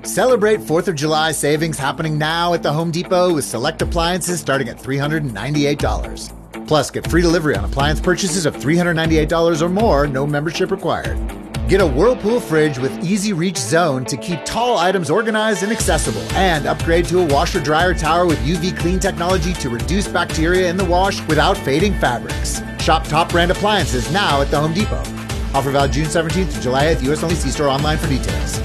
Celebrate 4th of July savings happening now at the Home Depot with select appliances starting at $398. Plus, get free delivery on appliance purchases of $398 or more, no membership required. Get a Whirlpool fridge with Easy Reach Zone to keep tall items organized and accessible. And upgrade to a washer-dryer tower with UV clean technology to reduce bacteria in the wash without fading fabrics. Shop top brand appliances now at the Home Depot. Offer valid June 17th to July 8th. U.S. only. See store online for details.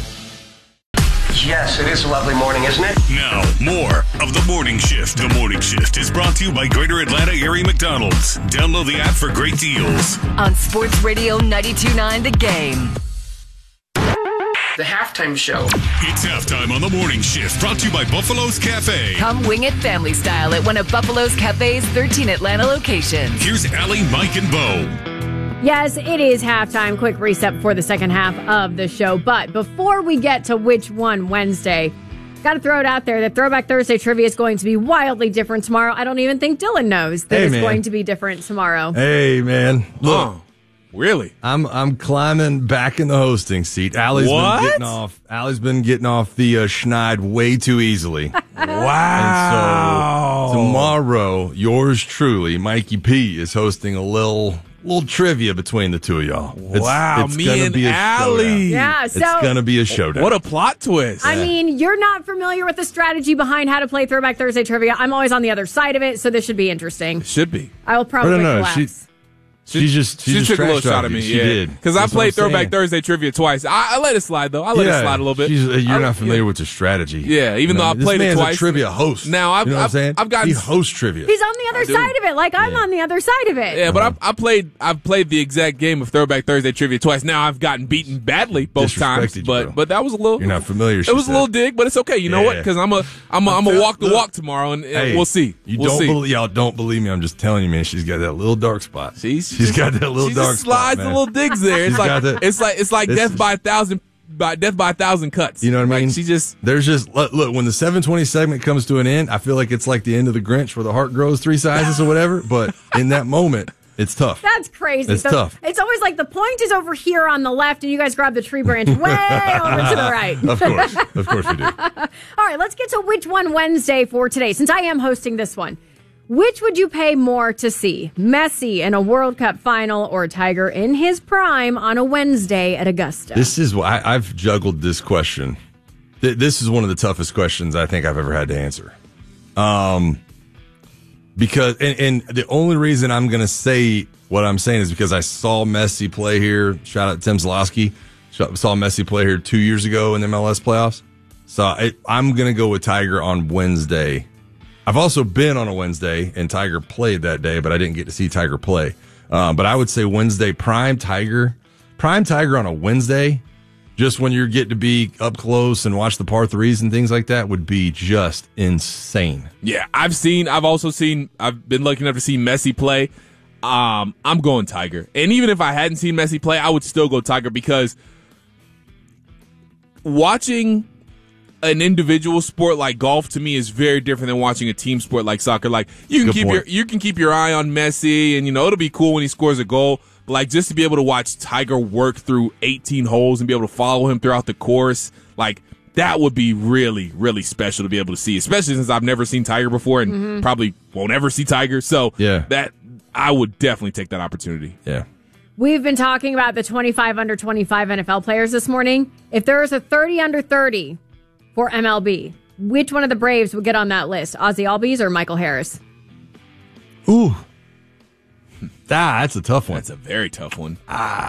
Yes, it is a lovely morning, isn't it? Now, more of The Morning Shift. The Morning Shift is brought to you by Greater Atlanta Area McDonald's. Download the app for great deals. On Sports Radio 92.9 The Game. The halftime show. It's halftime on The Morning Shift, brought to you by Buffalo's Cafe. Come wing it family style at one of Buffalo's Cafe's 13 Atlanta locations. Here's Allie, Mike, and Bo. Yes, it is halftime. Quick reset before the second half of the show. But before we get to Which One Wednesday, got to throw it out there that Throwback Thursday trivia is going to be wildly different tomorrow. I don't even think Dylan knows that it's going to be different tomorrow. Hey, man. Look, really? I'm climbing back in the hosting seat. Allie's been getting off the schneid way too easily. Wow. And so tomorrow, yours truly, Mikey P, is hosting a little trivia between the two of y'all. It's me gonna and be a Allie. showdown. Yeah, so it's going to be a showdown. What a plot twist. I mean, you're not familiar with the strategy behind how to play Throwback Thursday trivia. I'm always on the other side of it, so this should be interesting. It should be. I will probably collapse. She just took a little shot at me. She did. Because I played Throwback Thursday trivia twice. I let it slide, though. I let it slide a little bit. You're not familiar with the strategy. Yeah, even though I played it twice. This man's a trivia host. Now, you know what I'm saying? I've gotten... He hosts trivia. He's on the other side of it, like I'm on the other side of it. Yeah, but I've played the exact game of Throwback Thursday trivia twice. Now, I've gotten beaten badly both times. But that was a little... You're not familiar, It was a little dig, but it's okay. You know what? Because I'm a walk the walk tomorrow, and we'll see. Y'all don't believe me. I'm just telling you, man. She's got that little dark spot. She's got that little dark spot. Slides the little digs there. It's like death by a thousand cuts. You know what I mean? Like look, when the 720 segment comes to an end, I feel like it's like the end of the Grinch where the heart grows 3 sizes or whatever. But in that moment, it's tough. That's crazy. It's tough. It's always like the point is over here on the left, and you guys grab the tree branch way over to the right. Of course we do. All right, let's get to Which One Wednesday for today. Since I am hosting this one, which would you pay more to see? Messi in a World Cup final or Tiger in his prime on a Wednesday at Augusta? This is why I've juggled this question. This is one of the toughest questions I think I've ever had to answer. Because and the only reason I'm going to say what I'm saying is because I saw Messi play here. Shout out to Tim Zalowski. Saw Messi play here 2 years ago in the MLS playoffs. So I'm going to go with Tiger on Wednesday. I've also been on a Wednesday, and Tiger played that day, but I didn't get to see Tiger play. But I would say Wednesday, prime Tiger on a Wednesday, just when you're getting to be up close and watch the par threes and things like that, would be just insane. Yeah, I've been lucky enough to see Messi play. I'm going Tiger. And even if I hadn't seen Messi play, I would still go Tiger because watching an individual sport like golf to me is very different than watching a team sport like soccer. Like you can keep your eye on Messi, and it'll be cool when he scores a goal. But like just to be able to watch Tiger work through 18 holes and be able to follow him throughout the course, like that would be really, really special to be able to see. Especially since I've never seen Tiger before and probably won't ever see Tiger. So that I would definitely take that opportunity. Yeah. We've been talking about the 25 under 25 NFL players this morning. If there was a 30 under 30 for MLB, which one of the Braves would get on that list? Ozzie Albies or Michael Harris? Ooh. That's a tough one. That's a very tough one.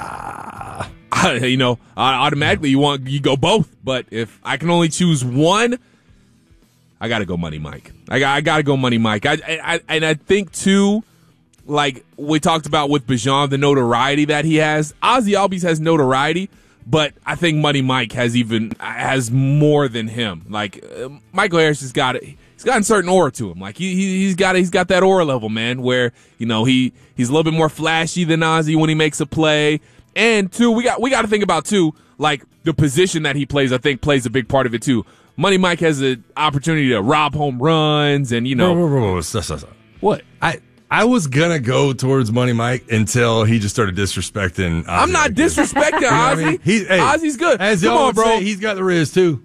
Automatically you go both. But if I can only choose one, I got to go Money Mike. I got to go Money Mike. I think, too, like we talked about with Bijan, the notoriety that he has. Ozzie Albies has notoriety, but I think Money Mike has more than him. Like Michael Harris has got it. He's got a certain aura to him. Like he's got that aura level, man, where he's a little bit more flashy than Ozzie when he makes a play. And two, we got to think about too, like the position that he plays. I think plays a big part of it too. Money Mike has an opportunity to rob home runs, and what? I was gonna go towards Money Mike until he just started disrespecting Ozzie. I'm not disrespecting Ozzie. I mean? Ozzie's good. As Come y'all on, would bro. say, he's got the Riz too.